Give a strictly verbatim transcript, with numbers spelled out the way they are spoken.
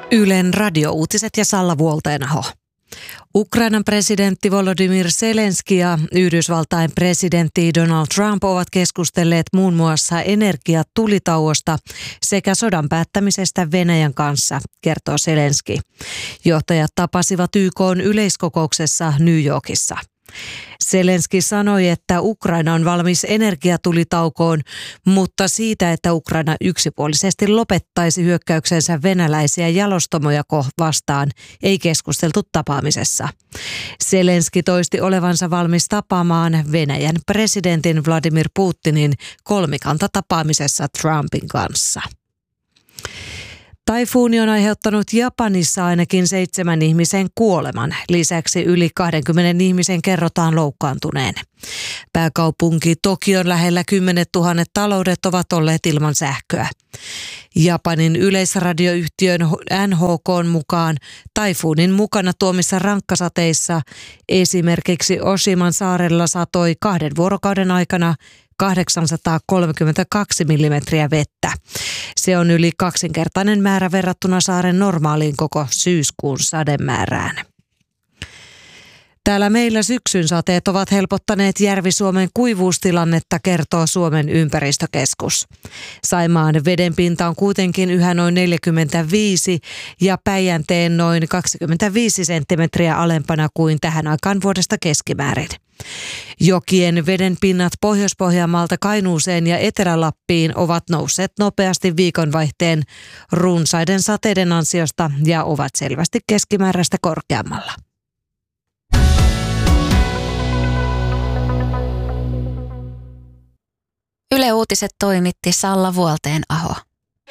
Ylen radiouutiset ja Salla Vuolteenaho. Ukrainan presidentti Volodymyr Zelenski ja Yhdysvaltain presidentti Donald Trump ovat keskustelleet muun muassa energiatulitauosta sekä sodan päättämisestä Venäjän kanssa, kertoo Zelenski. Johtajat tapasivat Y K:n yleiskokouksessa New Yorkissa. Zelenski sanoi, että Ukraina on valmis energiatulitaukoon, mutta siitä, että Ukraina yksipuolisesti lopettaisi hyökkäyksensä venäläisiä jalostamoja vastaan, ei keskusteltu tapaamisessa. Zelenski toisti olevansa valmis tapaamaan Venäjän presidentin Vladimir Putinin kolmikantatapaamisessa Trumpin kanssa. Taifuuni on aiheuttanut Japanissa ainakin seitsemän ihmisen kuoleman. Lisäksi yli kaksikymmentä ihmisen kerrotaan loukkaantuneen. Pääkaupunki Tokion lähellä kymmenet tuhannet taloudet ovat olleet ilman sähköä. Japanin yleisradioyhtiön N H K:n mukaan taifuunin mukana tuomissa rankkasateissa esimerkiksi Oshiman saarella satoi kahden vuorokauden aikana kahdeksansataakolmekymmentäkaksi millimetriä vettä. Se on yli kaksinkertainen määrä verrattuna saaren normaaliin koko syyskuun sademäärään. Täällä meillä syksyn sateet ovat helpottaneet Järvi-Suomen kuivuustilannetta, kertoo Suomen ympäristökeskus. Saimaan vedenpinta on kuitenkin yhä noin neljäkymmentäviisi ja Päijänteen noin kaksikymmentäviisi senttimetriä alempana kuin tähän aikaan vuodesta keskimäärin. Jokien vedenpinnat Pohjois-Pohjanmaalta Kainuuseen ja Etelä-Lappiin ovat nousseet nopeasti viikonvaihteen runsaiden sateiden ansiosta ja ovat selvästi keskimääräistä korkeammalla. Yle Uutiset toimitti Salla Vuolteenaho.